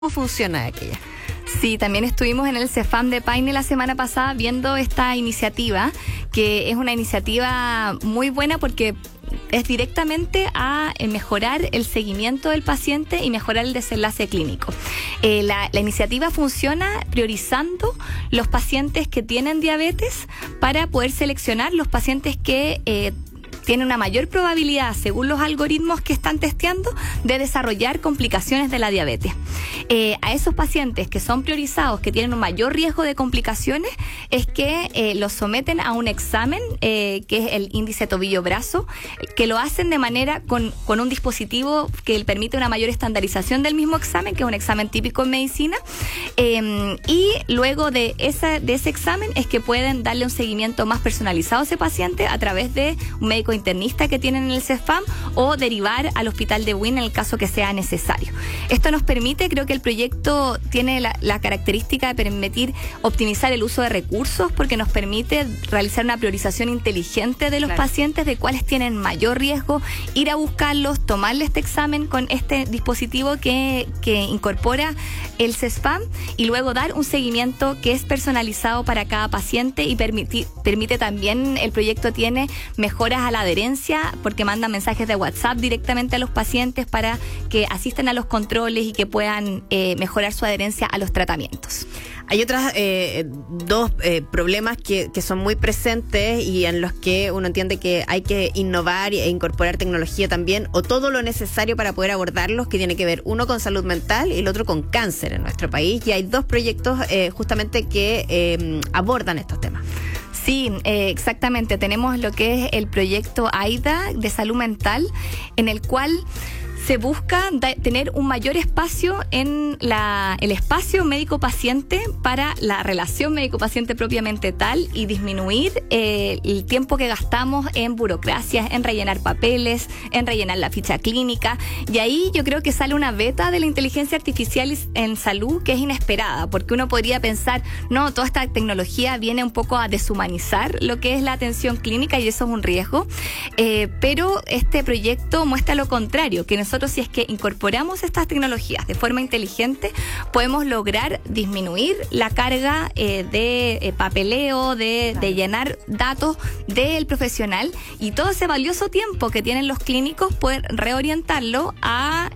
¿Cómo funciona aquella? Sí, también estuvimos en el CEFAM de Paine la semana pasada viendo esta iniciativa, que es una iniciativa muy buena porque es directamente a mejorar el seguimiento del paciente y mejorar el desenlace clínico. La iniciativa funciona priorizando los pacientes que tienen diabetes para poder seleccionar los pacientes que tiene una mayor probabilidad, según los algoritmos que están testeando, de desarrollar complicaciones de la diabetes. A esos pacientes que son priorizados, que tienen un mayor riesgo de complicaciones, es que los someten a un examen, que es el índice tobillo-brazo, que lo hacen de manera con un dispositivo que permite una mayor estandarización del mismo examen, que es un examen típico en medicina, y luego de ese examen es que pueden darle un seguimiento más personalizado a ese paciente a través de un médico internista que tienen en el CEFAM o derivar al hospital de Buin en el caso que sea necesario. Esto nos permite, creo que el proyecto tiene la característica de permitir optimizar el uso de recursos porque nos permite realizar una priorización inteligente de los pacientes, de cuáles tienen mayor riesgo, ir a buscarlos, tomarle este examen con este dispositivo que incorpora el CEFAM y luego dar un seguimiento que es personalizado para cada paciente y permite también, el proyecto tiene mejoras a la adherencia porque manda mensajes de WhatsApp directamente a los pacientes para que asistan a los controles y que puedan mejorar su adherencia a los tratamientos. Hay otras dos problemas que son muy presentes y en los que uno entiende que hay que innovar e incorporar tecnología también, o todo lo necesario para poder abordarlos, que tiene que ver uno con salud mental y el otro con cáncer en nuestro país. Y hay dos proyectos justamente que abordan estos temas. Sí, exactamente. Tenemos lo que es el proyecto AIDA de salud mental, en el cual se busca tener un mayor espacio en el espacio médico-paciente para la relación médico-paciente propiamente tal y disminuir el tiempo que gastamos en burocracias, en rellenar papeles, en rellenar la ficha clínica. Y ahí yo creo que sale una beta de la inteligencia artificial en salud que es inesperada, porque uno podría pensar, no, toda esta tecnología viene un poco a deshumanizar lo que es la atención clínica y eso es un riesgo. Pero este proyecto muestra lo contrario, que nosotros, si es que incorporamos estas tecnologías de forma inteligente, podemos lograr disminuir la carga de papeleo, de llenar datos del profesional, y todo ese valioso tiempo que tienen los clínicos poder reorientarlo a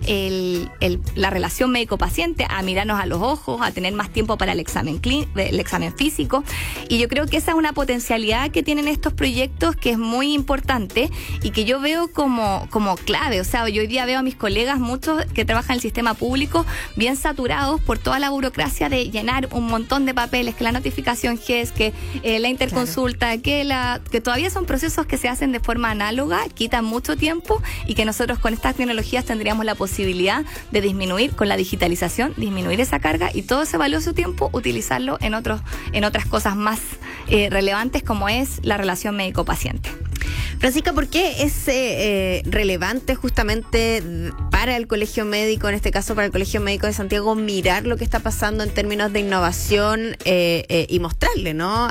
la relación médico-paciente, a mirarnos a los ojos, a tener más tiempo para el examen físico. Y yo creo que esa es una potencialidad que tienen estos proyectos que es muy importante y que yo veo como clave. O sea, yo hoy día veo a mis colegas, muchos que trabajan en el sistema público, bien saturados por toda la burocracia de llenar un montón de papeles, que la notificación GES, que la interconsulta, que todavía son procesos que se hacen de forma análoga, quitan mucho tiempo, y que nosotros con estas tecnologías tendríamos la posibilidad de disminuir, con la digitalización, disminuir esa carga y todo ese valioso tiempo utilizarlo en otras cosas más relevantes, como es la relación médico-paciente. Francisca, ¿por qué es relevante justamente para el Colegio Médico, en este caso para el Colegio Médico de Santiago, mirar lo que está pasando en términos de innovación y mostrarle, ¿no?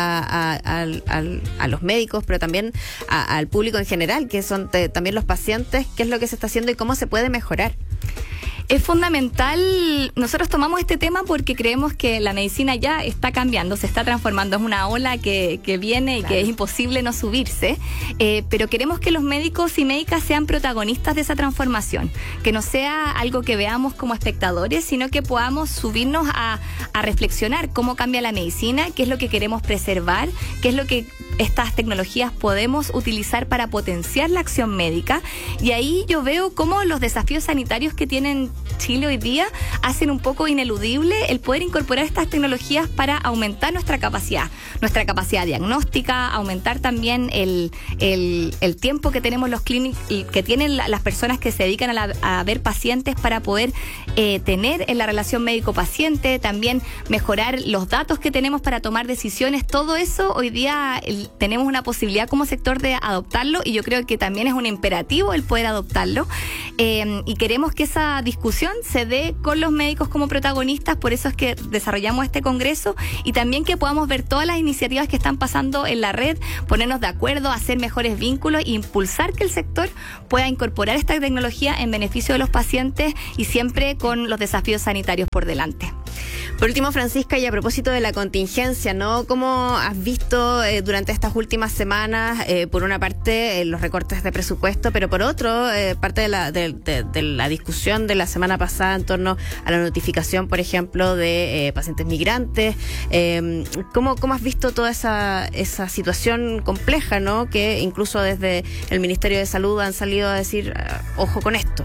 a los médicos, pero también al público en general, que son también los pacientes, qué es lo que se está haciendo y cómo se puede mejorar? Es fundamental, nosotros tomamos este tema porque creemos que la medicina ya está cambiando, se está transformando, es una ola que viene y que es imposible no subirse, pero queremos que los médicos y médicas sean protagonistas de esa transformación, que no sea algo que veamos como espectadores, sino que podamos subirnos a reflexionar cómo cambia la medicina, qué es lo que queremos preservar, qué es lo que estas tecnologías podemos utilizar para potenciar la acción médica. Y ahí yo veo cómo los desafíos sanitarios que tienen Chile hoy día hacen un poco ineludible el poder incorporar estas tecnologías para aumentar nuestra capacidad diagnóstica, aumentar también el tiempo que tenemos los clínicos y que tienen las personas que se dedican a ver pacientes para poder tener en la relación médico-paciente, también mejorar los datos que tenemos para tomar decisiones. Todo eso hoy día tenemos una posibilidad como sector de adoptarlo y yo creo que también es un imperativo el poder adoptarlo y queremos que esa discusión se dé con los médicos como protagonistas, por eso es que desarrollamos este congreso y también que podamos ver todas las iniciativas que están pasando en la red, ponernos de acuerdo, hacer mejores vínculos e impulsar que el sector pueda incorporar esta tecnología en beneficio de los pacientes y siempre con los desafíos sanitarios por delante. Por último, Francisca, y a propósito de la contingencia, ¿no? ¿Cómo has visto durante estas últimas semanas, por una parte, los recortes de presupuesto, pero por otro, parte de la discusión de la semana pasada en torno a la notificación, por ejemplo, de pacientes migrantes? ¿Cómo has visto toda esa situación compleja, ¿no? Que incluso desde el Ministerio de Salud han salido a decir, ojo con esto.